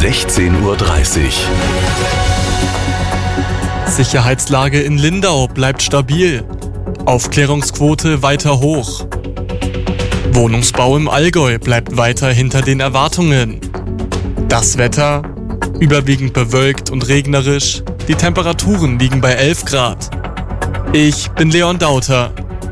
16:30 Uhr. Sicherheitslage in Lindau bleibt stabil. Aufklärungsquote weiter hoch. Wohnungsbau im Allgäu bleibt weiter hinter den Erwartungen. Das Wetter? Überwiegend bewölkt und regnerisch. Die Temperaturen liegen bei 11 Grad. Ich bin Leon Dauter.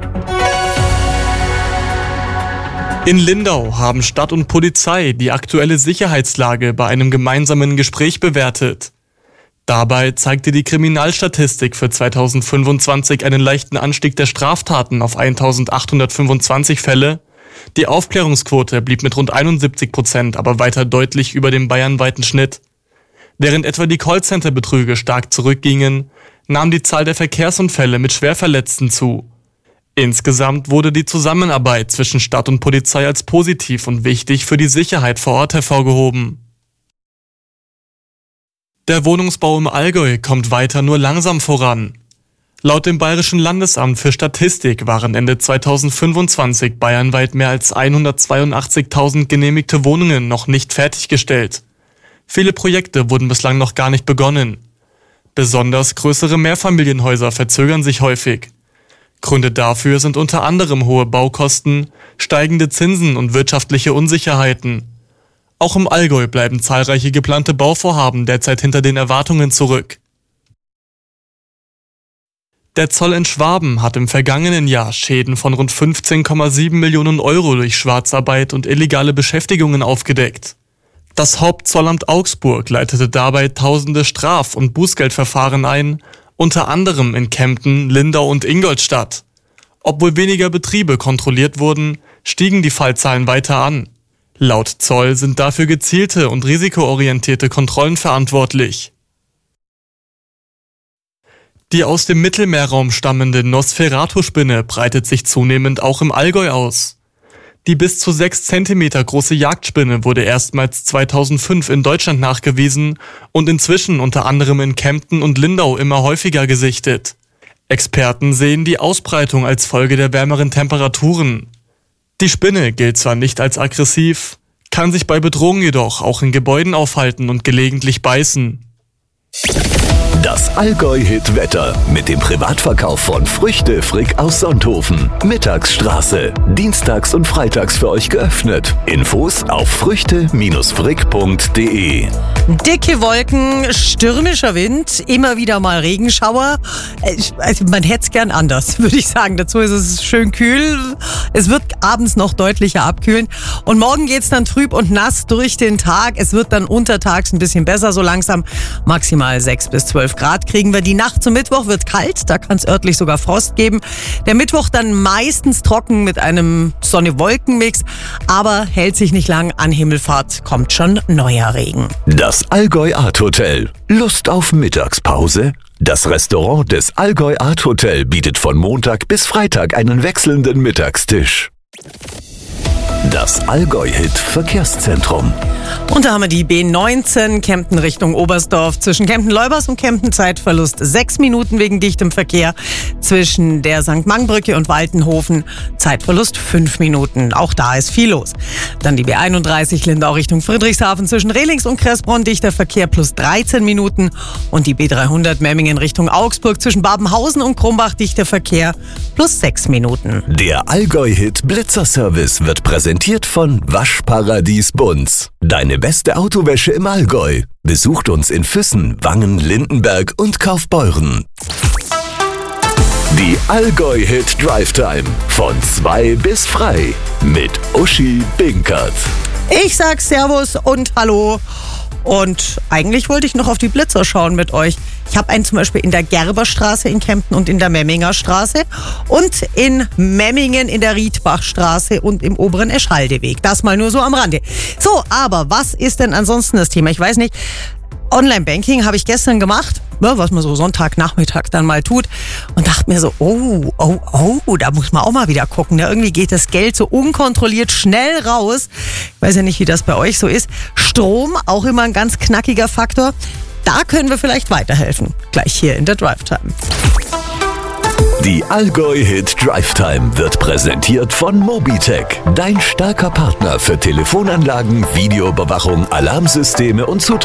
In Lindau haben Stadt und Polizei die aktuelle Sicherheitslage bei einem gemeinsamen Gespräch bewertet. Dabei zeigte die Kriminalstatistik für 2025 einen leichten Anstieg der Straftaten auf 1825 Fälle. Die Aufklärungsquote blieb mit rund 71% aber weiter deutlich über dem bayernweiten Schnitt. Während etwa die Callcenter-Betrüge stark zurückgingen, nahm die Zahl der Verkehrsunfälle mit Schwerverletzten zu. Insgesamt wurde die Zusammenarbeit zwischen Stadt und Polizei als positiv und wichtig für die Sicherheit vor Ort hervorgehoben. Der Wohnungsbau im Allgäu kommt weiter nur langsam voran. Laut dem Bayerischen Landesamt für Statistik waren Ende 2025 bayernweit mehr als 182.000 genehmigte Wohnungen noch nicht fertiggestellt. Viele Projekte wurden bislang noch gar nicht begonnen. Besonders größere Mehrfamilienhäuser verzögern sich häufig. Gründe dafür sind unter anderem hohe Baukosten, steigende Zinsen und wirtschaftliche Unsicherheiten. Auch im Allgäu bleiben zahlreiche geplante Bauvorhaben derzeit hinter den Erwartungen zurück. Der Zoll in Schwaben hat im vergangenen Jahr Schäden von rund 15,7 Millionen Euro durch Schwarzarbeit und illegale Beschäftigungen aufgedeckt. Das Hauptzollamt Augsburg leitete dabei tausende Straf- und Bußgeldverfahren ein, unter anderem in Kempten, Lindau und Ingolstadt. Obwohl weniger Betriebe kontrolliert wurden, stiegen die Fallzahlen weiter an. Laut Zoll sind dafür gezielte und risikoorientierte Kontrollen verantwortlich. Die aus dem Mittelmeerraum stammende Nosferatu-Spinne breitet sich zunehmend auch im Allgäu aus. Die bis zu 6 Zentimeter große Jagdspinne wurde erstmals 2005 in Deutschland nachgewiesen und inzwischen unter anderem in Kempten und Lindau immer häufiger gesichtet. Experten sehen die Ausbreitung als Folge der wärmeren Temperaturen. Die Spinne gilt zwar nicht als aggressiv, kann sich bei Bedrohung jedoch auch in Gebäuden aufhalten und gelegentlich beißen. Das Allgäu-Hit-Wetter mit dem Privatverkauf von Früchte Frick aus Sonthofen. Mittagsstraße. Dienstags und freitags für euch geöffnet. Infos auf früchte-frick.de. Dicke Wolken, stürmischer Wind, immer wieder mal Regenschauer. Also man hätte es gern anders, würde ich sagen. Dazu ist es schön kühl. Es wird abends noch deutlicher abkühlen. Und morgen geht es dann trüb und nass durch den Tag. Es wird dann untertags ein bisschen besser, so langsam. Maximal 6 bis 12 Grad kriegen wir. Die Nacht zum Mittwoch wird kalt, da kann es örtlich sogar Frost geben. Der Mittwoch dann meistens trocken mit einem Sonne-Wolken-Mix, aber hält sich nicht lang. An Himmelfahrt kommt schon neuer Regen. Das Allgäu Art Hotel. Lust auf Mittagspause? Das Restaurant des Allgäu Art Hotel bietet von Montag bis Freitag einen wechselnden Mittagstisch. Das Allgäu-Hit Verkehrszentrum. Und da haben wir die B19 Kempten Richtung Oberstdorf. Zwischen Kempten-Leubers und Kempten Zeitverlust 6 Minuten wegen dichtem Verkehr. Zwischen der St. Mang-Brücke und Waltenhofen Zeitverlust 5 Minuten. Auch da ist viel los. Dann die B31 Lindau Richtung Friedrichshafen. Zwischen Rehlings und Kressbronn dichter Verkehr plus 13 Minuten. Und die B300 Memmingen Richtung Augsburg. Zwischen Babenhausen und Krumbach dichter Verkehr plus 6 Minuten. Der Allgäu-Hit Blitzerservice wird präsentiert von Waschparadies Bunz. Deine beste Autowäsche im Allgäu. Besucht uns in Füssen, Wangen, Lindenberg und Kaufbeuren. Die Allgäu-Hit Drive Time von 2 bis frei mit Uschi Binkert. Ich sag Servus und Hallo. Und eigentlich wollte ich noch auf die Blitzer schauen mit euch. Ich habe einen zum Beispiel in der Gerberstraße in Kempten und in der Memminger Straße und in Memmingen in der Riedbachstraße und im oberen Eschaldeweg. Das mal nur so am Rande. So, aber was ist denn ansonsten das Thema? Ich weiß nicht. Online-Banking habe ich gestern gemacht, was man so Sonntagnachmittag dann mal tut und dachte mir so, da muss man auch mal wieder gucken. Ne? Irgendwie geht das Geld so unkontrolliert schnell raus. Ich weiß ja nicht, wie das bei euch so ist. Strom, auch immer ein ganz knackiger Faktor. Da können wir vielleicht weiterhelfen. Gleich hier in der Drive Time. Die Allgäu-Hit Drive Time wird präsentiert von Mobitech, dein starker Partner für Telefonanlagen, Videoüberwachung, Alarmsysteme und